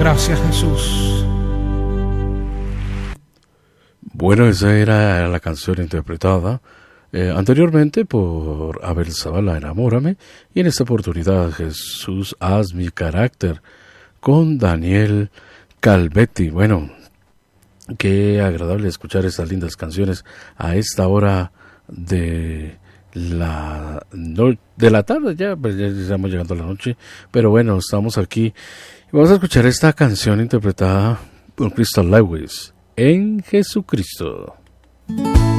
Gracias, Jesús. Bueno, esa era la canción interpretada anteriormente por Abel Zavala, Enamórame, y en esta oportunidad Jesús, haz mi carácter, con Daniel Calvetti. Bueno, qué agradable escuchar estas lindas canciones a esta hora de la tarde, ya estamos llegando a la noche, pero bueno, estamos aquí y vamos a escuchar esta canción interpretada por Crystal Lewis, En Jesucristo.